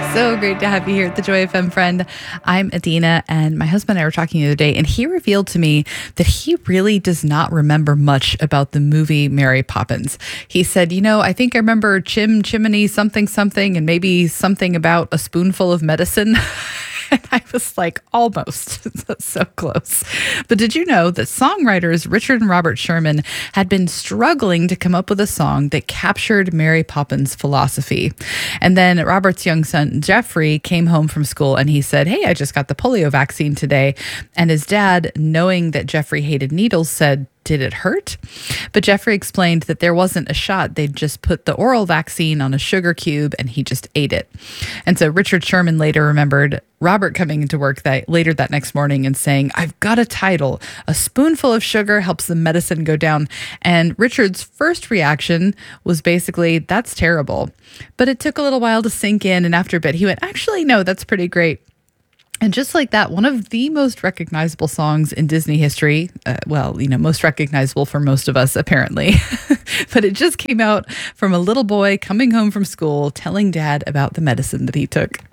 So great to have you here at the Joy FM, friend. I'm Adina, and my husband and I were talking the other day, and he revealed to me that he really does not remember much about the movie Mary Poppins. He said, I think I remember chimney, something, something, and maybe something about a spoonful of medicine. And I was like, almost. So close. But did you know that songwriters Richard and Robert Sherman had been struggling to come up with a song that captured Mary Poppins' philosophy? And then Robert's young son, Jeffrey, came home from school and he said, hey, I just got the polio vaccine today. And his dad, knowing that Jeffrey hated needles, said, did it hurt? But Jeffrey explained that there wasn't a shot. They'd just put the oral vaccine on a sugar cube and he just ate it. And so Richard Sherman later remembered Robert coming into work later that next morning and saying, I've got a title. A spoonful of sugar helps the medicine go down. And Richard's first reaction was basically, that's terrible. But it took a little while to sink in. And after a bit, he went, actually, no, that's pretty great. And just like that, one of the most recognizable songs in Disney history, most recognizable for most of us, apparently, but it just came out from a little boy coming home from school telling dad about the medicine that he took.